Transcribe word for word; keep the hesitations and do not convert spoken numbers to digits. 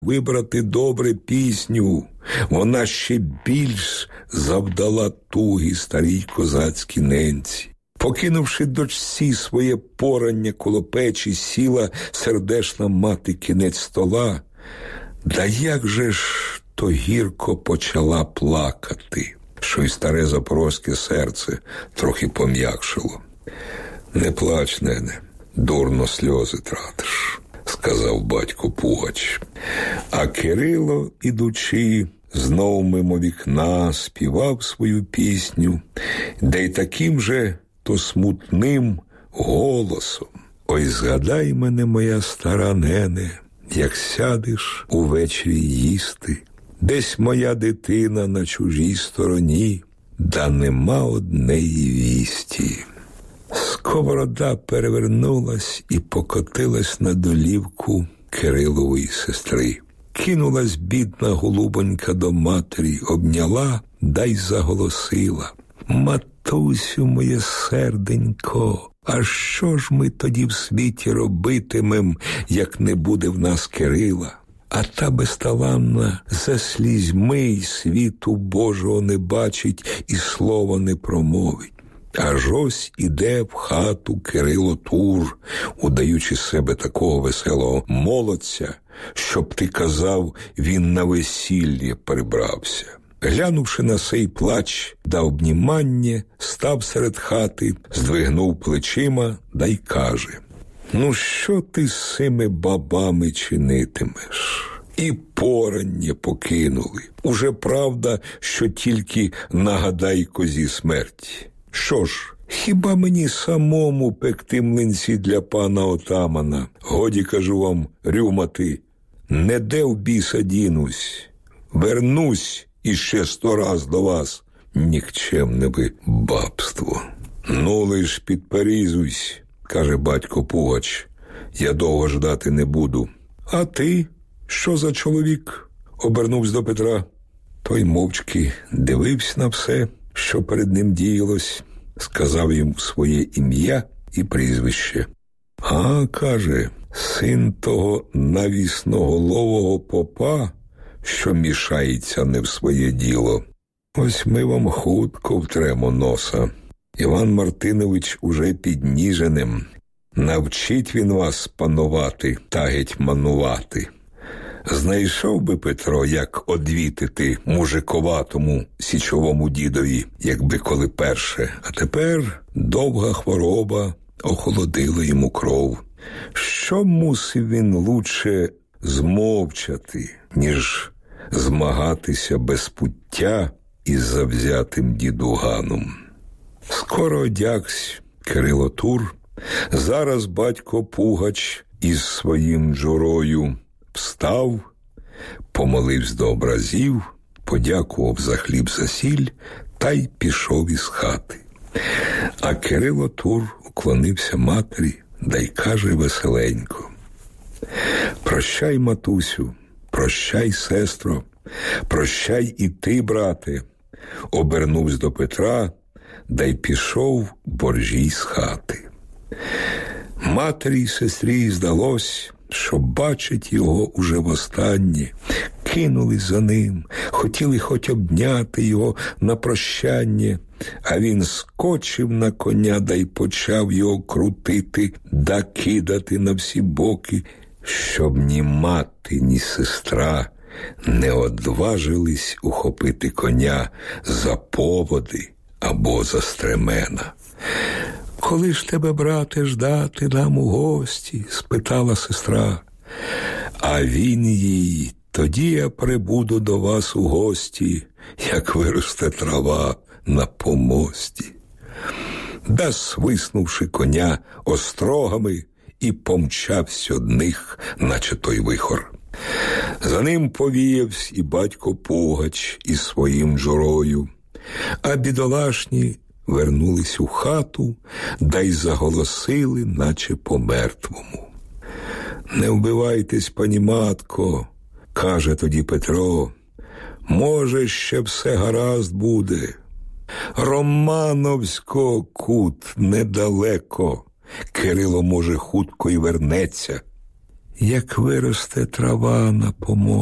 вибрати добре пісню. Вона ще більш завдала туги старій козацькій ненці. Покинувши дочці своє порання коло печі, сіла сердешна мати кінець стола. Да як же ж то гірко почала плакати, що й старе запорозьке серце трохи пом'якшило. «Не плач, нене, дурно сльози тратиш», – сказав батько Пугач. А Кирило, ідучи, знов мимо вікна співав свою пісню, де й таким же то смутним голосом: «Ой, згадай мене, моя стара нене, як сядеш увечері їсти, десь моя дитина на чужій стороні, да нема однеї вісті». Сковорода перевернулась і покотилась на долівку Кирилової сестри. Кинулась бідна голубонька до матері, обняла, да й заголосила: «Матусю, моє серденько, а що ж ми тоді в світі робитимем, як не буде в нас Кирила?» А та безталанна за слізьми й світу Божого не бачить і слова не промовить. Аж ось іде в хату Кирило Тур, удаючи себе такого веселого молодця, щоб ти казав, він на весілля прибрався. Глянувши на сей плач да обнімання, став серед хати, здвигнув плечима, да й каже: «Ну що ти з цими бабами чинитимеш? І порання покинули. Уже правда, що тільки нагадай козі смерті. Що ж, хіба мені самому пекти млинці для пана отамана? Годі, кажу вам, рюмати. Не де в біса дінусь. Вернусь іще сто раз до вас, нікчемне ви бабство». «Ну, лиш підперізуйсь», – каже батько Пугач, – «я довго ждати не буду». «А ти, що за чоловік?» – обернувся до Петра. Той мовчки дивився на все, що перед ним діялось, сказав йому своє ім'я і прізвище. «А, – каже, – син того навісноголового попа, що мішається не в своє діло. Ось ми вам хутко втремо носа. Іван Мартинович уже підніженим. Навчить він вас панувати та гетьманувати». Знайшов би Петро, як одвітити мужиковатому січовому дідові, якби коли перше. А тепер довга хвороба охолодила йому кров. Що мусив він лучше змовчати, ніж змагатися без пуття із завзятим дідуганом? Скоро одягся Кирило Тур. Зараз батько Пугач із своїм джурою встав, помолився до образів, подякував за хліб за сіль та й пішов із хати. А Кирило Тур уклонився матері, да й каже веселенько: «Прощай, матусю, прощай, сестро, прощай і ти, брате». Обернувся до Петра, да й пішов боржій з хати. Матері й сестрі здалось, що бачить його уже востаннє. Кинулись за ним, хотіли хоч обняти його на прощання, а він скочив на коня, да й почав його крутити, да кидати на всі боки, щоб ні мати, ні сестра не одважились ухопити коня за поводи або за стремена. «Коли ж тебе, брате, ждати нам у гості?» – спитала сестра. А він їй: «Тоді я прибуду до вас у гості, як виросте трава на помості». Да, свиснувши коня острогами, і помчався одних, наче той вихор. За ним повіявсь і батько Пугач із своїм джурою, а бідолашні вернулись у хату, да й заголосили, наче по мертвому. «Не вбивайтесь, пані матко», – каже тоді Петро, – «може, ще все гаразд буде. Романовського кут недалеко, Кирило, може, хутко й вернеться». як виросте трава на поморі.